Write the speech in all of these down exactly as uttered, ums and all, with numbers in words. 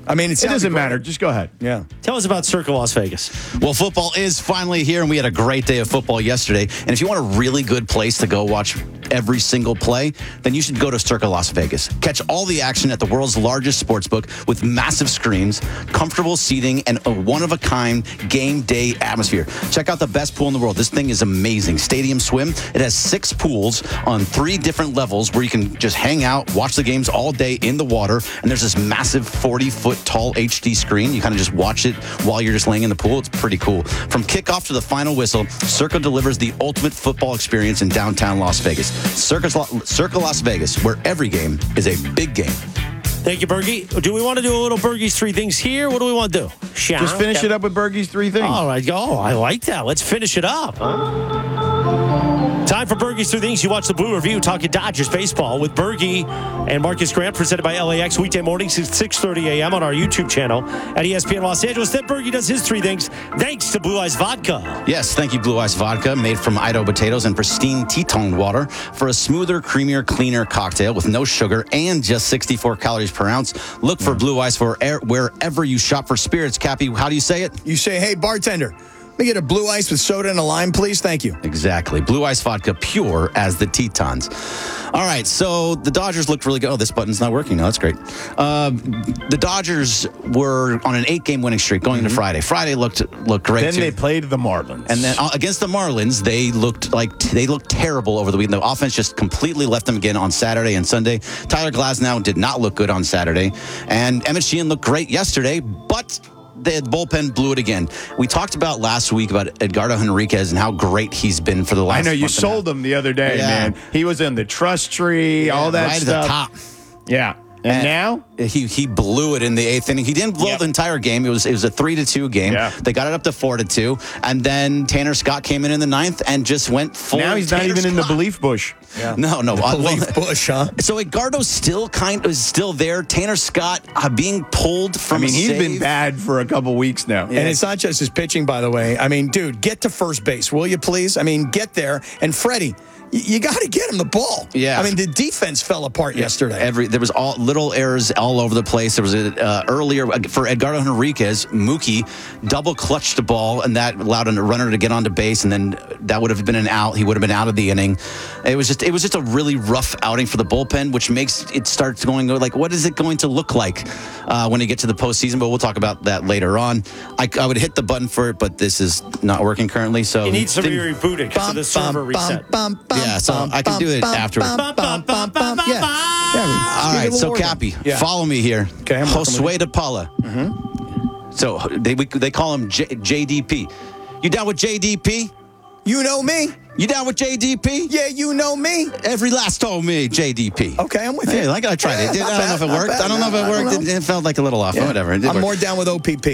I mean, it, It doesn't great. matter. Just go ahead. Yeah. Tell us about Circa Las Vegas. Well, football is finally here, and we had a great day of football yesterday. And if you want a really good place to go watch every single play, then you should go to Circa Las Vegas. Catch all the action at the world's largest sportsbook with massive screens, comfortable seating, and a one-of-a-kind game day atmosphere. Check out the best pool in the world. This thing is amazing. Stadium Swim. It has six pools on three different levels where you can just hang out, watch the games all day in the water. And there's this massive forty-foot tall H D screen. You kind of just watch it while you're just laying in the pool. It's pretty cool. From kickoff to the final whistle, Circa delivers the ultimate football experience in downtown Las Vegas. Circa, Circa Las Vegas, where every game is a big game. Thank you, Bergie. Do we want to do a little Bergie's three things here? What do we want to do? Shall Just finish it up with Bergie's three things. All right. Oh, I like that. Let's finish it up. Time for Bergie's Three Things. You watch the Blue Review talking Dodgers baseball with Bergie and Marcus Grant, presented by L A X, weekday mornings at six thirty a.m. on our YouTube channel at E S P N Los Angeles. Then Bergie does his three things thanks to Blue Ice Vodka. Yes, thank you, Blue Ice Vodka, made from Idaho potatoes and pristine Teton water for a smoother, creamier, cleaner cocktail with no sugar and just sixty-four calories per ounce. Look for Blue Ice for air, wherever you shop for spirits. Cappy, how do you say it? You say, hey, bartender, let me get a blue ice with soda and a lime, please. Thank you. Exactly. Blue Ice Vodka, pure as the Tetons. All right, so the Dodgers looked really good. Oh, this button's not working now. That's great. Uh, the Dodgers were on an eight-game winning streak going into Friday. Friday looked looked great, Then too. they played the Marlins. And then uh, against the Marlins, they looked like they looked terrible over the weekend. The offense just completely left them again on Saturday and Sunday. Tyler Glasnow did not look good on Saturday. And Emmett Sheehan looked great yesterday, but the bullpen blew it again. We talked about last week about Edgardo Henriquez and how great he's been for the last I know you month and a half. sold him the other day, Yeah. man. He was in the trust tree, all that right stuff. at the top. Yeah. And, And now? he he blew it in the eighth inning. He didn't blow Yep. the entire game. It was it was a three to two game. Yeah. They got it up to four to two, and then Tanner Scott came in in the ninth and just went full. Now he's not Tanner even in the Scott. belief bush. Yeah. No, no. uh, Believe well, Bush, huh? So Edgardo's still kind of is still there. Tanner Scott uh, being pulled from. I mean, a he's save. been bad for a couple weeks now. And it's not just his pitching, by the way. I mean, dude, get to first base, will you please? I mean, get there. And Freddie, y- you got to get him the ball. Yeah. I mean, the defense fell apart yesterday. Every there was all little errors all over the place. There was a, uh, earlier for Edgardo Henriquez, Mookie double clutched the ball, and that allowed a runner to get onto base, and then that would have been an out. He would have been out of the inning. It was just it was just a really rough outing for the bullpen, which makes it starts going like, what is it going to look like uh, when you get to the postseason? But we'll talk about that later on. I, I would hit the button for it, but this is not working currently. So It needs to be Didn't- rebooted because of the server reset. Yeah, so I can do it afterwards. Yeah. Yeah, we- All give it a right, little so organ. Cappy, Yeah. follow me here. Okay, I'm working Josue de Paula. Mm-hmm. So they we, they call him J, JDP. You down with J D P? You know me. You down with J D P? Yeah, you know me. Every last told me J D P. Okay, I'm with Hey, you. like I tried Yeah, it. not I don't know if it bad, not worked. bad. I don't know if No, it I worked. don't It, know. it felt like a little off. Yeah. Whatever. It did I'm work. more down with O P P.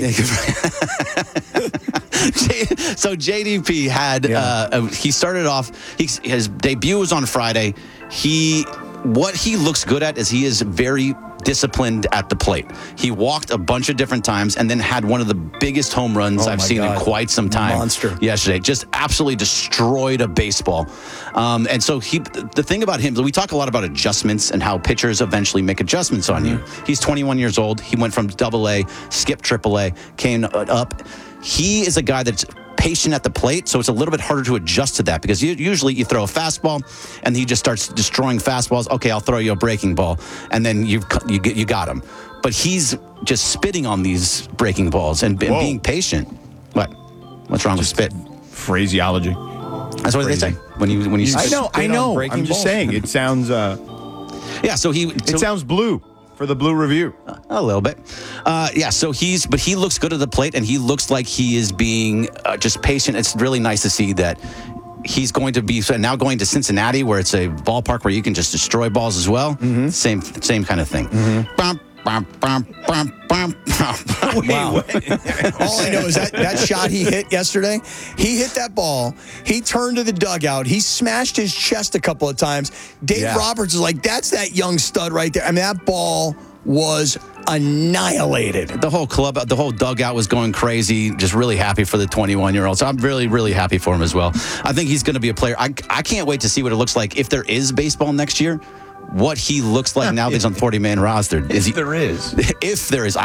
J- so J D P had Yeah. uh, uh, he started off. He, his debut was on Friday. He what he looks good at is he is very disciplined at the plate. He walked a bunch of different times and then had one of the biggest home runs Oh I've my seen God. in quite some time. Monster. Yesterday, just absolutely destroyed a baseball. Um, and so he, the thing about him, we talk a lot about adjustments and how pitchers eventually make adjustments on you. He's twenty-one years old. He went from double A, skipped triple A, came up. He is a guy that's patient at the plate, so it's a little bit harder to adjust to that because you, usually you throw a fastball and he just starts destroying fastballs. Okay, I'll throw you a breaking ball, and then you you get you got him. But he's just spitting on these breaking balls and, and Whoa. being patient. What? What's wrong with spit? Phraseology. That's what they say when you when you. I spit. know, I spit on know. breaking I'm just balls. saying. It sounds. Uh, Yeah, so he. it so- sounds blue for the Blue Review. A little bit. Uh, yeah, so he's, but he looks good at the plate and he looks like he is being uh, just patient. It's really nice to see that he's going to be so now going to Cincinnati where it's a ballpark where you can just destroy balls as well. Mm-hmm. Same same kind of thing. Bum, bum, bum, bum, bum, bum. Wow. All I know is that that shot he hit yesterday, he hit that ball. He turned to the dugout. He smashed his chest a couple of times. Dave Yeah. Roberts is like, that's that young stud right there. I mean, that ball was annihilated. The whole club, the whole dugout was going crazy. Just really happy for the twenty-one-year-old. So I'm really, really happy for him as well. I think he's going to be a player. I, I can't wait to see what it looks like if there is baseball next year. What he looks like now that he's on the forty-man roster. Is he, There is. if there is, I